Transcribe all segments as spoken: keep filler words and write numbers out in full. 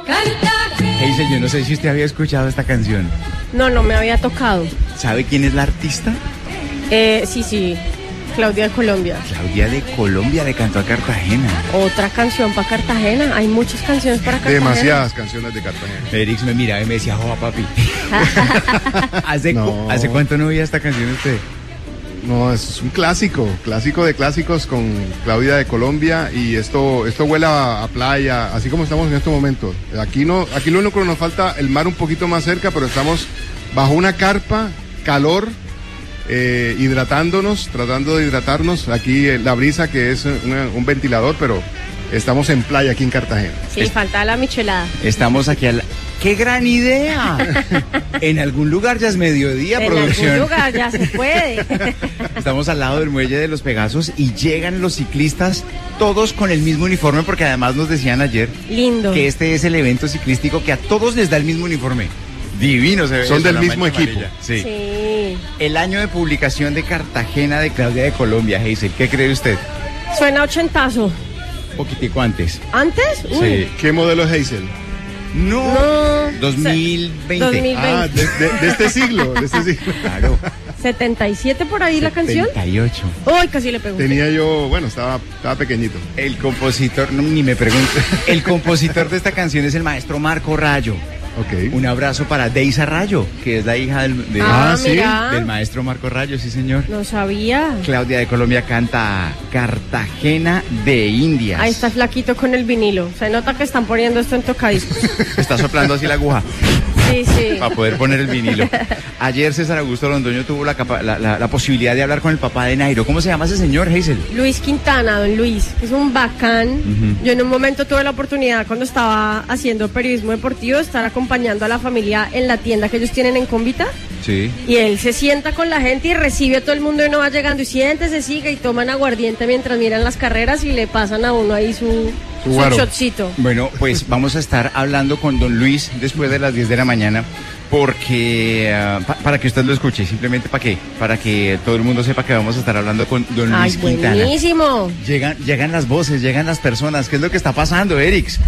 Hazel, yo no sé si usted había escuchado esta canción. No, no me había tocado. ¿Sabe quién es la artista? Eh, sí, sí, Claudia de Colombia. Claudia de Colombia le cantó a Cartagena. Otra canción para Cartagena. Hay muchas canciones para Cartagena. Demasiadas canciones de Cartagena. Erix me miraba y me decía, joa, papi. ¿Hace, No. cu- ¿Hace cuánto no oía esta canción usted? No, es un clásico, clásico de clásicos con Claudia de Colombia, y esto esto huele a, a playa, así como estamos en estos momentos. Aquí no, aquí lo único que nos falta, el mar un poquito más cerca, pero estamos bajo una carpa, calor, eh, hidratándonos, tratando de hidratarnos. Aquí eh, la brisa, que es una- un ventilador, pero estamos en playa aquí en Cartagena. Sí, falta la michelada. Estamos aquí al... ¡Qué gran idea! En algún lugar ya es mediodía, En producción. algún lugar ya se puede. Estamos al lado del muelle de los Pegasos y llegan los ciclistas todos con el mismo uniforme, porque además nos decían ayer Lindo. que este es el evento ciclístico que a todos les da el mismo uniforme. Divino se ve. Son eso, del la mismo mancha equipo. amarilla. Sí. Sí. El año de publicación de Cartagena de Claudia de Colombia, Hazel. ¿Qué cree usted? Suena ochentazo. Un poquitico antes. ¿Antes? Uy. Sí. ¿Qué modelo es Hazel? No. No. dos mil veinte. dos mil veinte. Ah, de, de- de este siglo, de este siglo. Claro. setenta y siete por ahí la canción. setenta y ocho. Uy, casi le pregunté. Tenía yo, bueno, estaba, estaba pequeñito. El compositor, no, ni me pregunto. El compositor de esta canción es el maestro Marco Rayo. Ok. Un abrazo para Deisa Rayo, que es la hija del, de- Ah, Ah, ¿sí? mira. del maestro Marco Rayo, sí señor. No sabía. Claudia de Colombia canta Cartagena de Indias. Ahí está flaquito con el vinilo. Se nota que están poniendo esto en tocadiscos. Está soplando así la aguja Sí, sí. para poder poner el vinilo. Ayer César Augusto Londoño tuvo la, capa- la, la- la posibilidad de hablar con el papá de Nairo. ¿Cómo se llama ese señor, Hazel? Luis Quintana, don Luis, es un bacán. Yo en un momento tuve la oportunidad, cuando estaba haciendo periodismo deportivo, de estar acompañando a la familia en la tienda que ellos tienen en Convita. Sí. Y él se sienta con la gente y recibe a todo el mundo y uno va llegando y siéntese, sigue, y toman aguardiente mientras miran las carreras y le pasan a uno ahí su, Su su guaro. shotcito. Bueno, pues vamos a estar hablando con don Luis después de las diez de la mañana, porque ah, pa- para que usted lo escuche, simplemente para qué, para que todo el mundo sepa que vamos a estar hablando con don Ay, Luis Quintana. buenísimo. Llegan, llegan las voces, llegan las personas. ¿Qué es lo que está pasando, Erix?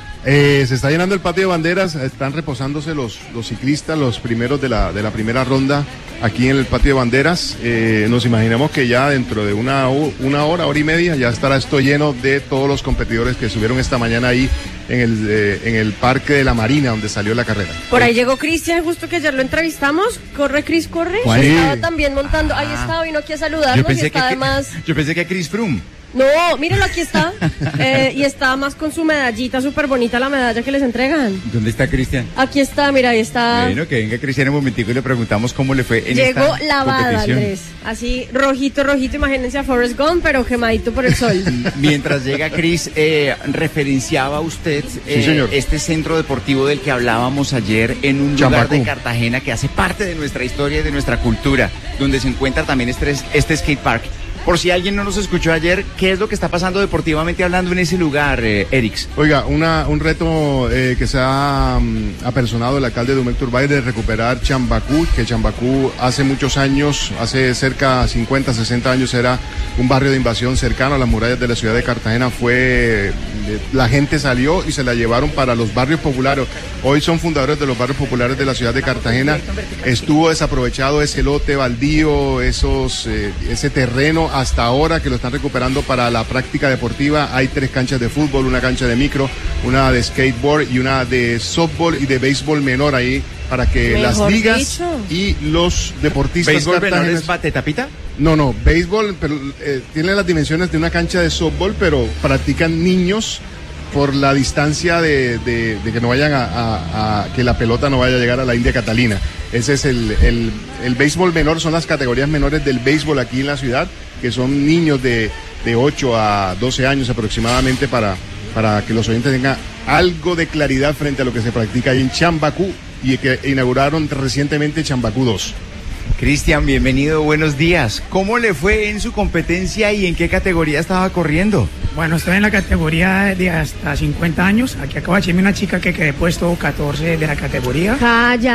Eh, se está llenando el patio de banderas, están reposándose los, los ciclistas, los primeros de la, de la primera ronda aquí en el patio de banderas. Eh, nos imaginamos que ya dentro de una, ho- una hora, hora y media, ya estará esto lleno de todos los competidores que subieron esta mañana ahí en el, eh, en el Parque de la Marina, donde salió la carrera. Por ahí llegó Cristian, justo que ayer lo entrevistamos. Corre, Cris, corre. ¿Cuál? Estaba Sí. también montando. Ahí estaba, vino aquí a saludarnos Yo y pensé, está que, además... yo pensé que Chris Froome. No, mírenlo, aquí está. Eh, y está más con su medallita, súper bonita la medalla que les entregan. ¿Dónde está Cristian? Aquí está, mira, ahí está. Bueno, que venga Cristian un momentico y le preguntamos cómo le fue en Llegó esta lavada, competición. Andrés. Así, rojito, rojito, imagínense a Forrest Gump, pero quemadito por el sol. Mientras llega Cris, eh, referenciaba usted eh, señor. este centro deportivo del que hablábamos ayer en un Chambacú. lugar de Cartagena que hace parte de nuestra historia y de nuestra cultura, donde se encuentra también este, este skate park. Por si alguien no nos escuchó ayer, ¿qué es lo que está pasando deportivamente hablando en ese lugar, eh, Erix? Oiga, una, un reto eh, que se ha mm, apersonado el alcalde de Dumec Turbay de recuperar Chambacú, que Chambacú hace muchos años, hace cerca cincuenta, sesenta años, era un barrio de invasión cercano a las murallas de la ciudad de Cartagena. Fue, eh, la gente salió y se la llevaron para los barrios populares. Hoy son fundadores de los barrios populares de la ciudad de Cartagena. Estuvo desaprovechado ese lote baldío, esos, eh, ese terreno, hasta ahora que lo están recuperando para la práctica deportiva. Hay tres canchas de fútbol, una cancha de micro, una de skateboard y una de softball y de béisbol menor ahí para que Mejor las ligas dicho. y los deportistas ¿Béisbol menor cartageneses- es bate tapita? no, no, béisbol, pero eh, tiene las dimensiones de una cancha de softball, pero practican niños por la distancia de, de- de que no vayan a, a- a- que la pelota no vaya a llegar a la India Catalina. Ese es el, el, el béisbol menor, son las categorías menores del béisbol aquí en la ciudad, que son niños de, de ocho a doce años aproximadamente, para, para que los oyentes tengan algo de claridad frente a lo que se practica ahí en Chambacú y que inauguraron recientemente Chambacú dos. Cristian, bienvenido, buenos días. ¿Cómo le fue en su competencia y en qué categoría estaba corriendo? Bueno, estoy en la categoría de hasta cincuenta años. Aquí acaba de decirme una chica que quedé puesto catorce de la categoría. Calla.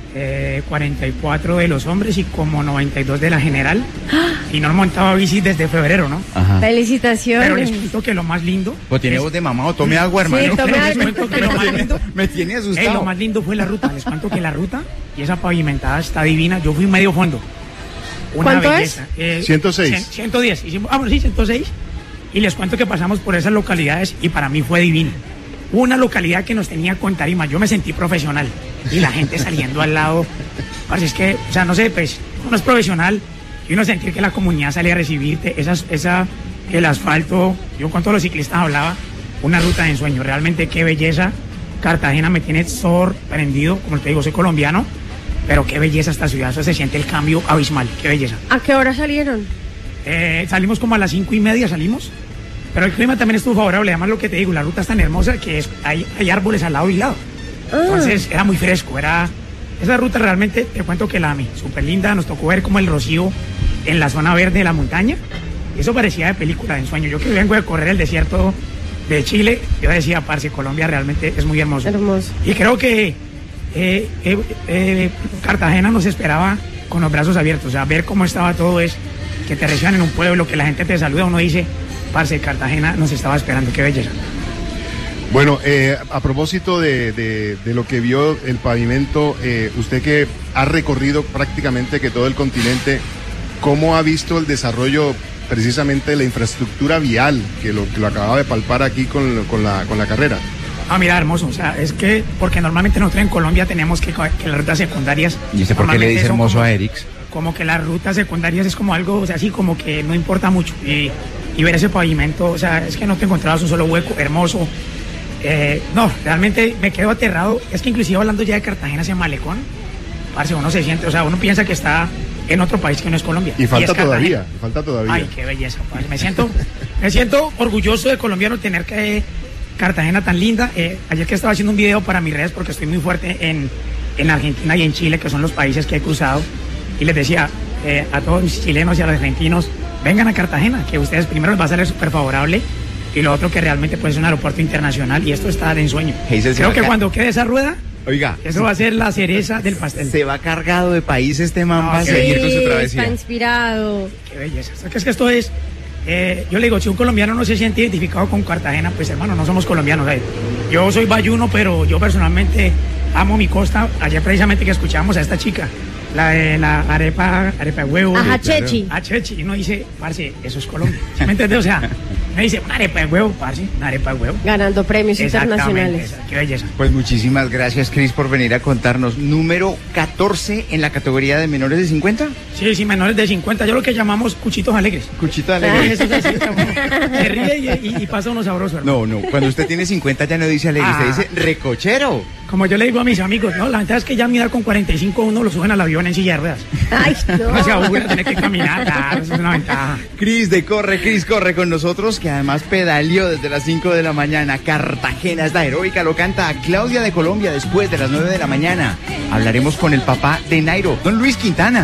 eh, cuarenta y cuatro de los hombres y como noventa y dos de la general. Y no he montado bici desde febrero, ¿no? Ajá. Felicitaciones. Pero les cuento que lo más lindo... Pues tiene es- voz de mamá, tome agua, hermano. Sí, tome Les agua. cuento que lo más lindo... Me tiene Eh, asustado. lo más lindo fue la ruta. Les cuento que la ruta y esa pavimentada está divina. Yo fui medio fondo. Una ¿Cuánto belleza. Eh, ciento seis. cien- ciento diez. Hicimos, ah, bueno, sí, ciento seis. Y les cuento que pasamos por esas localidades y para mí fue divino. Una localidad que nos tenía con tarima. Yo me sentí profesional. Y la gente saliendo al lado. Parce, es que, o sea, no sé, pues, uno es profesional y uno sentir que la comunidad sale a recibirte. Esas, esa, el asfalto. Yo con todos los ciclistas hablaba. Una ruta de ensueño. Realmente qué belleza. Cartagena me tiene sorprendido. Como te digo, soy colombiano. Pero qué belleza esta ciudad. Eso se siente el cambio abismal. Qué belleza. ¿A qué hora salieron? Eh, salimos como a las cinco y media, salimos. Pero el clima también estuvo favorable. Además, lo que te digo, la ruta es tan hermosa que es, hay, hay árboles al lado y lado. Ah. Entonces, era muy fresco. Era, esa ruta realmente, te cuento que la amé. Súper linda. Nos tocó ver como el rocío en la zona verde de la montaña. Eso parecía de película, de ensueño. Yo que vengo de correr el desierto de Chile, yo decía, parce, Colombia realmente es muy hermoso. Hermoso. Y creo que eh, eh, eh, Cartagena nos esperaba con los brazos abiertos. O sea, ver cómo estaba todo es que te reciban en un pueblo, que la gente te saluda, uno dice, parce, Cartagena nos estaba esperando, qué belleza. Bueno, eh, a propósito de, de- de lo que vio el pavimento, eh, usted que ha recorrido prácticamente que todo el continente, ¿cómo ha visto el desarrollo precisamente de la infraestructura vial que lo, que lo acababa de palpar aquí con, con la, con la carrera? Ah, mira, hermoso, o sea, es que, porque normalmente nosotros en Colombia tenemos que, que las rutas secundarias... ¿Y usted por qué le normalmente dice son hermoso como- a Erix? Como que las rutas secundarias es como algo, o sea, así como que no importa mucho. Y, y ver ese pavimento, o sea, es que no te encontrabas un solo hueco hermoso. Eh, no, realmente me quedo aterrado. Es que inclusive hablando ya de Cartagena, ese malecón, parce, uno se siente, o sea, uno piensa que está en otro país que no es Colombia. Y falta es Cartagena. todavía, falta todavía. Ay, qué belleza, parce. Me siento, me siento orgulloso de colombiano tener que Cartagena tan linda. Eh, ayer que estaba haciendo un video para mis redes porque estoy muy fuerte en, en Argentina y en Chile, que son los países que he cruzado, y les decía eh, a todos mis chilenos y a los argentinos, vengan a Cartagena, que ustedes primero les va a salir súper favorable, y lo otro que realmente pues, es un aeropuerto internacional y esto está de ensueño. Hazel, se Creo va que acá. cuando quede esa rueda, Oiga, eso va a ser la cereza del pastel. se va cargado de país este man No, va a sí, seguir con su está travesía. inspirado. Qué belleza. O sea, que es que esto es, eh, yo le digo, si un colombiano no se siente identificado con Cartagena, pues hermano, no somos colombianos. ¿eh? Yo soy bayuno, pero yo personalmente amo mi costa. Ayer precisamente que escuchamos a esta chica, la de la arepa, arepa de huevo. Ajá, de- Chechi. A Chechi, y uno dice, parce, eso es Colombia. ¿Sí me entiendes? O sea, me dice, una arepa de huevo, parce, una arepa de huevo. Ganando premios Exactamente, internacionales. esa, qué belleza. Pues muchísimas gracias, Cris, por venir a contarnos. Número catorce en la categoría de menores de cincuenta. Sí, sí, menores de cincuenta, yo lo que llamamos cuchitos alegres. Cuchita Eso es así, como, se ríe y, y- y pasa uno sabroso, hermano. No, no, cuando usted tiene cincuenta ya no dice alegre, Ah. usted dice recochero. Como yo le digo a mis amigos, no, la ventaja es que ya mira con cuarenta y cinco uno lo suben al avión en silla de ruedas. Ay, No se no. aburre tener que caminar, claro, eso es una ventaja. Cris de Corre, Cris Corre con nosotros, que además pedaleó desde las cinco de la mañana. Cartagena, esta heroica, lo canta Claudia de Colombia después de las nueve de la mañana. Hablaremos con el papá de Nairo, don Luis Quintana.